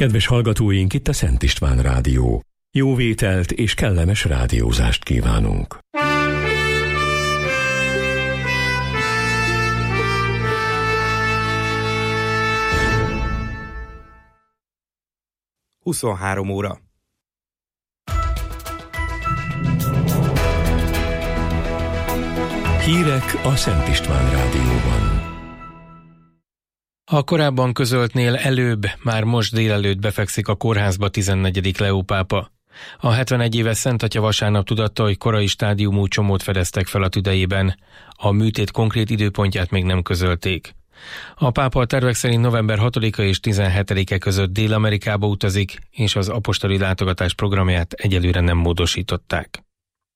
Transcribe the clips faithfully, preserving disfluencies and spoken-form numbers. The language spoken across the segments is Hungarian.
Kedves hallgatóink, itt a Szent István Rádió. Jó vételt és kellemes rádiózást kívánunk. huszonhárom óra. Hírek a Szent István Rádióban. A korábban közöltnél előbb, már most délelőtt befekszik a kórházba tizennegyedik Leó pápa. A hetvenegy éves Szent Atya vasárnap tudatta, hogy korai stádiumú csomót fedeztek fel a tüdejében. A műtét konkrét időpontját még nem közölték. A pápa a tervek szerint november hatodika és tizenhetedike között Dél-Amerikába utazik, és az apostoli látogatás programját egyelőre nem módosították.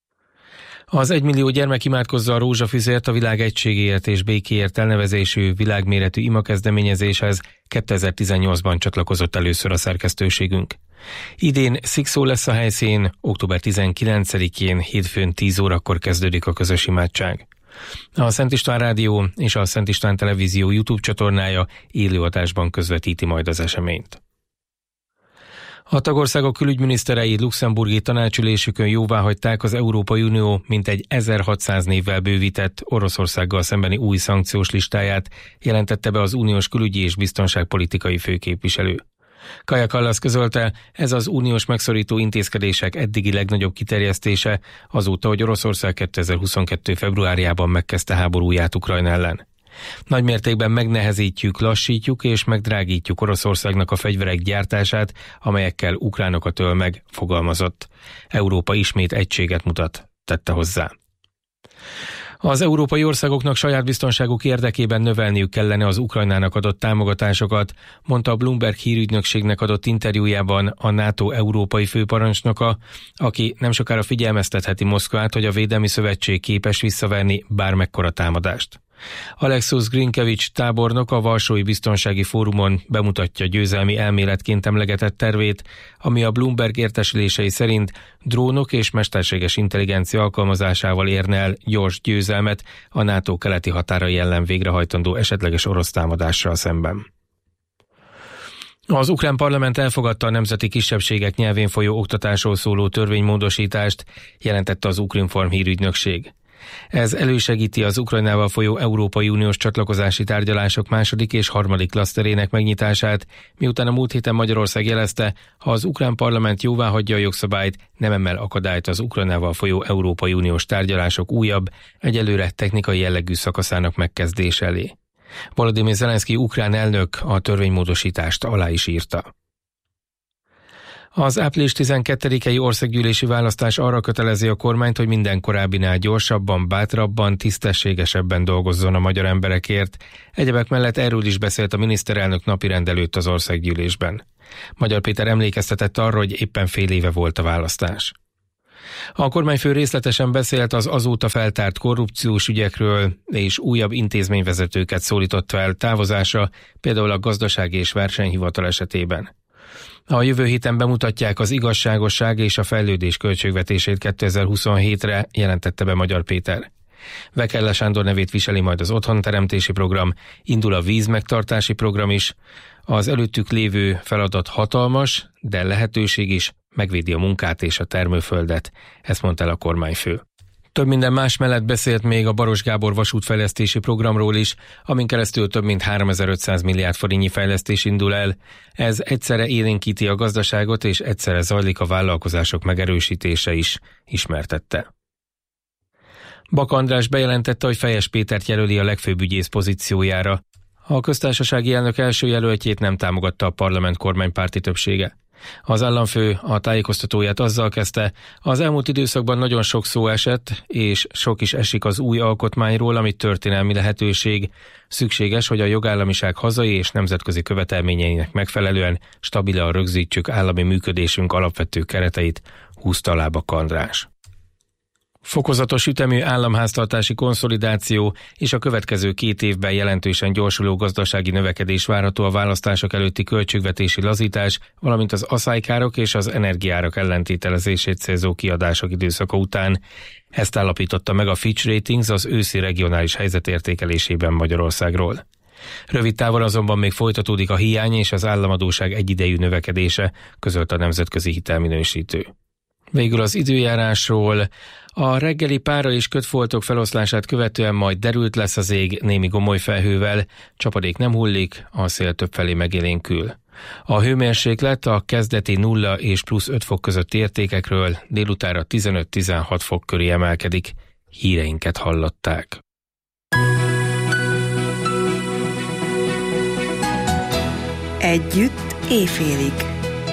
Az egymillió gyermek imádkozza a rózsafüzért a világ egységéért és békéért elnevezésű világméretű imakezdeményezéshez kétezer-tizennyolcban csatlakozott először a szerkesztőségünk. Idén szikszó lesz a helyszín, október tizenkilencedikén hétfőn tíz órakor kezdődik a közös imádság. A Szent István Rádió és a Szent István Televízió YouTube csatornája élőadásban közvetíti majd az eseményt. A tagországok külügyminiszterei luxemburgi tanácsülésükön jóváhagyták az Európai Unió mintegy ezerhatszáz névvel bővített Oroszországgal szembeni új szankciós listáját, jelentette be az uniós külügyi és biztonságpolitikai főképviselő. Kaja Kallas közölte, ez az uniós megszorító intézkedések eddigi legnagyobb kiterjesztése azóta, hogy Oroszország kétezer-huszonkettő februárjában megkezdte háborúját Ukrajna ellen. Nagymértékben megnehezítjük, lassítjuk és megdrágítjuk Oroszországnak a fegyverek gyártását, amelyekkel ukránokat öl meg, fogalmazott. Európa ismét egységet mutat, tette hozzá. Az európai országoknak saját biztonságuk érdekében növelniük kellene az Ukrajnának adott támogatásokat, mondta a Bloomberg hírügynökségnek adott interjújában a NATO európai főparancsnoka, aki nem sokára figyelmeztetheti Moszkvát, hogy a Védelmi Szövetség képes visszaverni bármekkora támadást. Alexus Grinkevics tábornok a Varsói Biztonsági Fórumon bemutatja győzelmi elméletként emlegetett tervét, ami a Bloomberg értesülései szerint drónok és mesterséges intelligencia alkalmazásával érne el gyors győzelmet a NATO keleti határai ellen végrehajtandó esetleges orosz támadással szemben. Az ukrán parlament elfogadta a nemzeti kisebbségek nyelvén folyó oktatásról szóló törvénymódosítást, jelentette az Ukrinform hírügynökség. Ez elősegíti az Ukrajnával folyó Európai Uniós csatlakozási tárgyalások második és harmadik klaszterének megnyitását, miután a múlt héten Magyarország jelezte, ha az ukrán parlament jóváhagyja a jogszabályt, nem emel akadályt az Ukrajnával folyó Európai Uniós tárgyalások újabb, egyelőre technikai jellegű szakaszának megkezdése elé. Volodymyr Zelenszky ukrán elnök a törvénymódosítást alá is írta. Az április tizenkettedikei országgyűlési választás arra kötelezi a kormányt, hogy minden korábbinál gyorsabban, bátrabban, tisztességesebben dolgozzon a magyar emberekért. Egyebek mellett erről is beszélt a miniszterelnök napirend előtt az országgyűlésben. Magyar Péter emlékeztetett arra, hogy éppen fél éve volt a választás. A kormányfő részletesen beszélt az azóta feltárt korrupciós ügyekről, és újabb intézményvezetőket szólított fel távozásra, például a Gazdasági és Versenyhivatal esetében. A jövő héten bemutatják az igazságosság és a fejlődés költségvetését kétezer-huszonhétre, jelentette be Magyar Péter. Vekelle Sándor nevét viseli majd az otthonteremtési program, indul a vízmegtartási program is. Az előttük lévő feladat hatalmas, de lehetőség is, megvédi a munkát és a termőföldet, ezt mondta el a kormányfő. Több minden más mellett beszélt még a Baros Gábor vasútfejlesztési programról is, amin keresztül több mint háromezer-ötszáz milliárd forintnyi fejlesztés indul el. Ez egyszerre élénkíti a gazdaságot, és egyszerre zajlik a vállalkozások megerősítése is, ismertette. Bak András bejelentette, hogy Fejes Pétert jelöli a legfőbb ügyész pozíciójára. A köztársasági elnök első jelöltjét nem támogatta a parlament kormánypárti többsége. Az államfő a tájékoztatóját azzal kezdte, az elmúlt időszakban nagyon sok szó esett, és sok is esik az új alkotmányról, amit történelmi lehetőség. Szükséges, hogy a jogállamiság hazai és nemzetközi követelményeinek megfelelően stabilan rögzítsük állami működésünk alapvető kereteit, húzta alá Bak András. Fokozatos ütemű államháztartási konszolidáció és a következő két évben jelentősen gyorsuló gazdasági növekedés várható a választások előtti költségvetési lazítás, valamint az aszálykárok és az energiárak ellentételezését célzó kiadások időszaka után. Ezt állapította meg a Fitch Ratings az őszi regionális helyzetértékelésében Magyarországról. Rövid távon azonban még folytatódik a hiány és az államadósság egyidejű növekedése, közölt a nemzetközi hitelminősítő. Végül az időjárásról. A reggeli pára és kötfoltok feloszlását követően majd derült lesz az ég némi gomoly felhővel, csapadék nem hullik, a szél többfelé megélénkül. A hőmérséklet a kezdeti nulla és plusz öt fok közötti értékekről délutára tizenöt-tizenhat fok köré emelkedik. Híreinket hallották. Együtt éjfélig.